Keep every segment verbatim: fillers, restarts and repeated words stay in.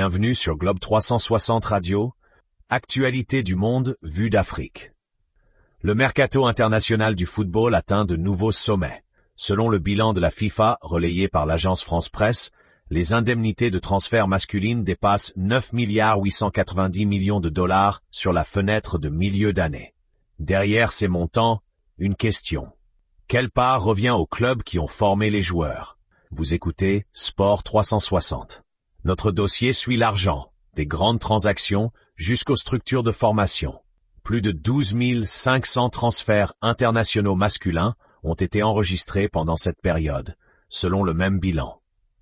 Bienvenue sur Globe trois cent soixante Radio, actualité du monde vue d'Afrique. Le mercato international du football atteint de nouveaux sommets. Selon le bilan de la FIFA relayé par l'agence France Presse, les indemnités de transfert masculines dépassent neuf milliards huit cent quatre-vingt-dix millions de dollars sur la fenêtre de milieu d'année. Derrière ces montants, une question. Quelle part revient aux clubs qui ont formé les joueurs? Vous écoutez Sport trois cent soixante. Notre dossier suit l'argent, des grandes transactions jusqu'aux structures de formation. Plus de douze mille cinq cents transferts internationaux masculins ont été enregistrés pendant cette période, selon le même bilan.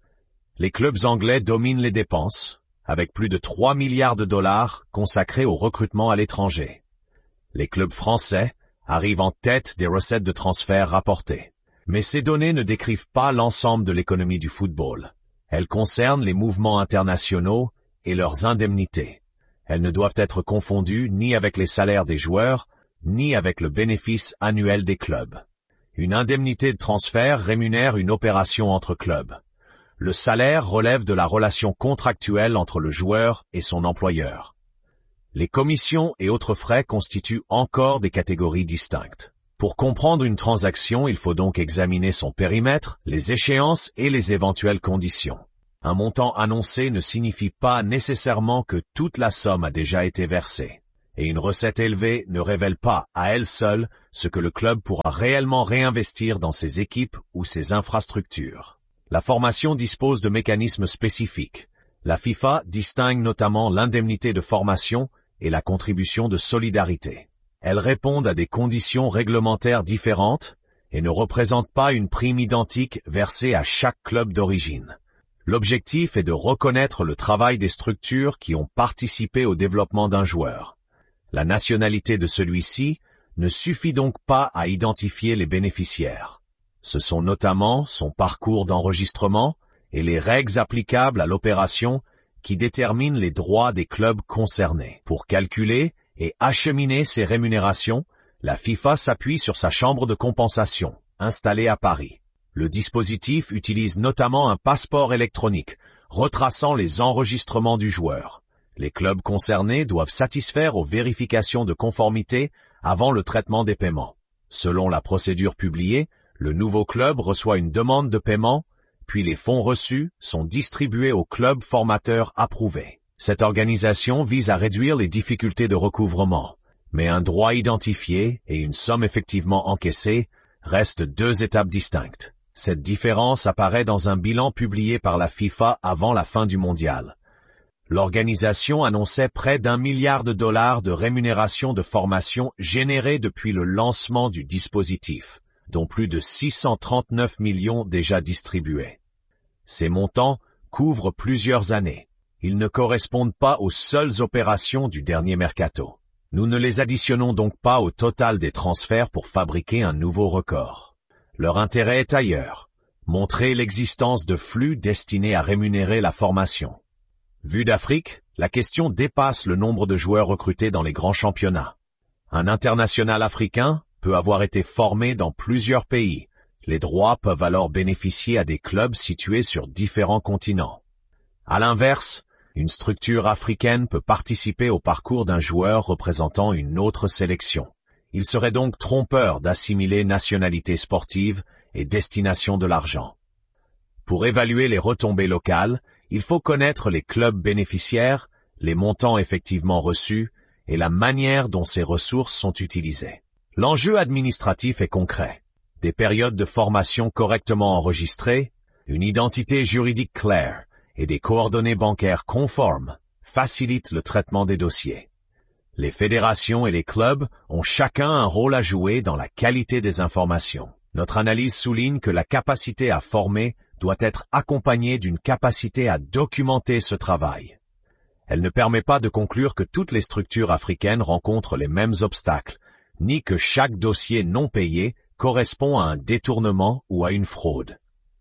Les clubs anglais dominent les dépenses, avec plus de trois milliards de dollars consacrés au recrutement à l'étranger. Les clubs français arrivent en tête des recettes de transfert rapportées. Mais ces données ne décrivent pas l'ensemble de l'économie du football. Elles concernent les mouvements internationaux et leurs indemnités. Elles ne doivent être confondues ni avec les salaires des joueurs, ni avec le bénéfice annuel des clubs. Une indemnité de transfert rémunère une opération entre clubs. Le salaire relève de la relation contractuelle entre le joueur et son employeur. Les commissions et autres frais constituent encore des catégories distinctes. Pour comprendre une transaction, il faut donc examiner son périmètre, les échéances et les éventuelles conditions. Un montant annoncé ne signifie pas nécessairement que toute la somme a déjà été versée. Et une recette élevée ne révèle pas, à elle seule, ce que le club pourra réellement réinvestir dans ses équipes ou ses infrastructures. La formation dispose de mécanismes spécifiques. La FIFA distingue notamment l'indemnité de formation et la contribution de solidarité. Elles répondent à des conditions réglementaires différentes et ne représentent pas une prime identique versée à chaque club d'origine. L'objectif est de reconnaître le travail des structures qui ont participé au développement d'un joueur. La nationalité de celui-ci ne suffit donc pas à identifier les bénéficiaires. Ce sont notamment son parcours d'enregistrement et les règles applicables à l'opération qui déterminent les droits des clubs concernés. Pour calculer et acheminer ces rémunérations, la FIFA s'appuie sur sa chambre de compensation, installée à Paris. Le dispositif utilise notamment un passeport électronique, retraçant les enregistrements du joueur. Les clubs concernés doivent satisfaire aux vérifications de conformité avant le traitement des paiements. Selon la procédure publiée, le nouveau club reçoit une demande de paiement, puis les fonds reçus sont distribués aux clubs formateurs approuvés. Cette organisation vise à réduire les difficultés de recouvrement, mais un droit identifié et une somme effectivement encaissée restent deux étapes distinctes. Cette différence apparaît dans un bilan publié par la FIFA avant la fin du mondial. L'organisation annonçait près d'un milliard de dollars de rémunération de formation générée depuis le lancement du dispositif, dont plus de six cent trente-neuf millions déjà distribués. Ces montants couvrent plusieurs années. Ils ne correspondent pas aux seules opérations du dernier mercato. Nous ne les additionnons donc pas au total des transferts pour fabriquer un nouveau record. Leur intérêt est ailleurs, montrer l'existence de flux destinés à rémunérer la formation. Vue d'Afrique, la question dépasse le nombre de joueurs recrutés dans les grands championnats. Un international africain peut avoir été formé dans plusieurs pays. Les droits peuvent alors bénéficier à des clubs situés sur différents continents. À l'inverse, une structure africaine peut participer au parcours d'un joueur représentant une autre sélection. Il serait donc trompeur d'assimiler nationalité sportive et destination de l'argent. Pour évaluer les retombées locales, il faut connaître les clubs bénéficiaires, les montants effectivement reçus et la manière dont ces ressources sont utilisées. L'enjeu administratif est concret. Des périodes de formation correctement enregistrées, une identité juridique claire et des coordonnées bancaires conformes facilitent le traitement des dossiers. Les fédérations et les clubs ont chacun un rôle à jouer dans la qualité des informations. Notre analyse souligne que la capacité à former doit être accompagnée d'une capacité à documenter ce travail. Elle ne permet pas de conclure que toutes les structures africaines rencontrent les mêmes obstacles, ni que chaque dossier non payé correspond à un détournement ou à une fraude.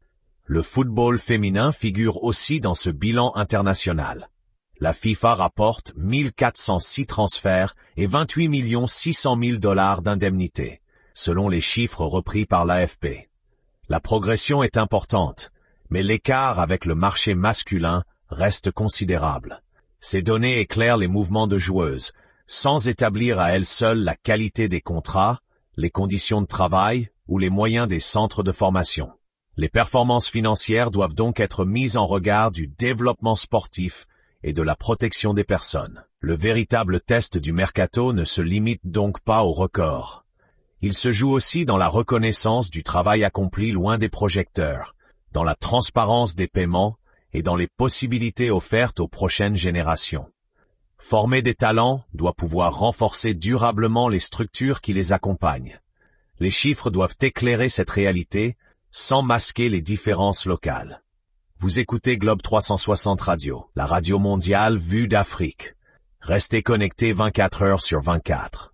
Le football féminin figure aussi dans ce bilan international. La FIFA rapporte mille quatre cent six transferts et vingt-huit millions six cent mille dollars d'indemnités, selon les chiffres repris par l'A F P. La progression est importante, mais l'écart avec le marché masculin reste considérable. Ces données éclairent les mouvements de joueuses, sans établir à elles seules la qualité des contrats, les conditions de travail ou les moyens des centres de formation. Les performances financières doivent donc être mises en regard du développement sportif et de la protection des personnes. Le véritable test du mercato ne se limite donc pas au record. Il se joue aussi dans la reconnaissance du travail accompli loin des projecteurs, dans la transparence des paiements et dans les possibilités offertes aux prochaines générations. Former des talents doit pouvoir renforcer durablement les structures qui les accompagnent. Les chiffres doivent éclairer cette réalité sans masquer les différences locales. Vous écoutez Globe trois cent soixante Radio, la radio mondiale vue d'Afrique. Restez connectés vingt-quatre heures sur vingt-quatre.